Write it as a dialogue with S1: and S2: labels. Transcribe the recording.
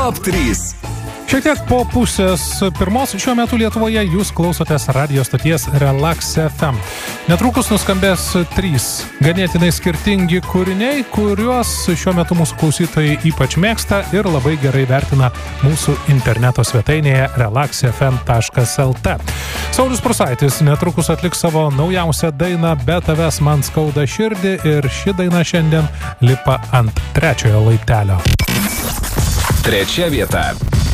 S1: Top 3.
S2: Šiek tiek po pusės pirmos šiuo metu Lietuvoje jūs klausotės radio stoties Relax FM. Netrukus nuskambės 3 ganėtinai skirtingi kūriniai, kuriuos šiuo metu mūsų klausytojai ypač mėgsta ir labai gerai vertina mūsų interneto svetainėje relaxfm.lt. Saulius Prūsaitis netrukus atliks savo naujausią dainą Be tavęs man skauda širdį ir ši daina šiandien lipa ant 3 laiptelio.
S1: 3 vieta.